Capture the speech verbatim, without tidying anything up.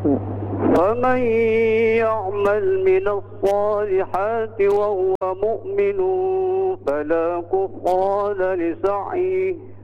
ومن يعمل من الصالحات وهو مؤمن فلا كفران لسعيه